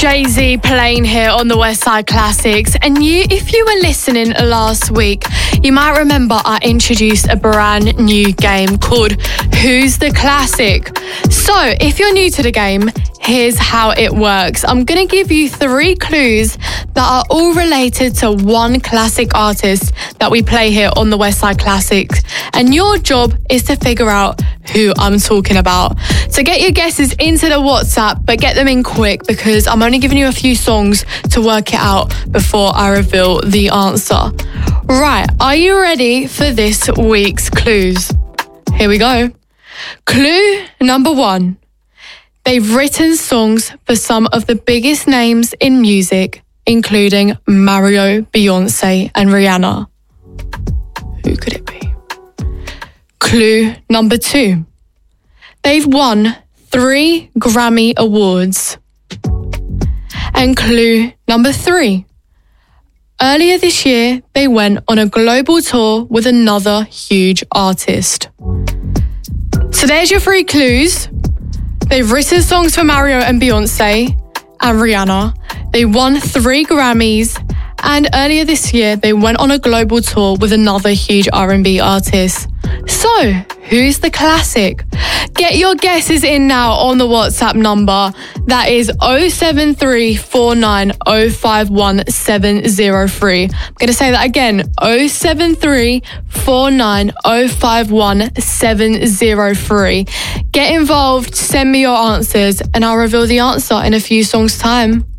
Jay-Z playing here on the Westside Classics. And if you were listening last week, you might remember I introduced a brand new game called Who's the Classic? So if you're new to the game, here's how it works. I'm going to give you 3 clues that are all related to one classic artist that we play here on the Westside Classics. And your job is to figure out who I'm talking about. So get your guesses into the WhatsApp, but get them in quick because I'm only giving you a few songs to work it out before I reveal the answer. Right, are you ready for this week's clues? Here we go. Clue number 1. They've written songs for some of the biggest names in music, including Mario, Beyonce, and Rihanna. Who could it be? Clue number 2. They've won 3 Grammy Awards. And clue number 3. Earlier this year, they went on a global tour with another huge artist. So there's your 3 clues. They've written songs for Mario and Beyonce and Rihanna. They won 3 Grammys. And earlier this year, they went on a global tour with another huge R&B artist. So, who's the classic? Get your guesses in now on the WhatsApp number. That is 07349051703. I'm going to say that again, 07349051703. Get involved, send me your answers, and I'll reveal the answer in a few songs' time.